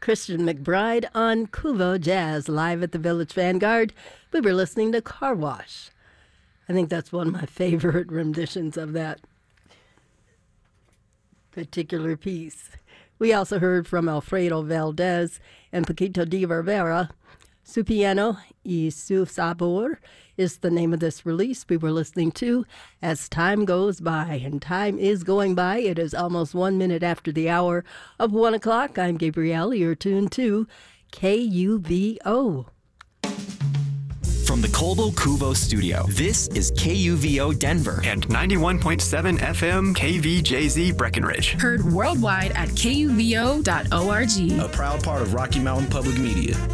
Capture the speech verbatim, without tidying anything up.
Christian McBride on Kuvo Jazz, live at the Village Vanguard. We were listening to Car Wash. I think that's one of my favorite renditions of that particular piece. We also heard from Alfredo Valdez and Paquito de Rivera. Su Piano y Su Sabor is the name of this release we were listening to as time goes by. And time is going by. It is almost one minute after the hour of one o'clock. I'm Gabrielle. You're tuned to K U V O. From the Colbo Kuvo studio, this is K U V O Denver and ninety-one point seven F M K V J Z Breckenridge. Heard worldwide at K U V O dot org. A proud part of Rocky Mountain Public Media.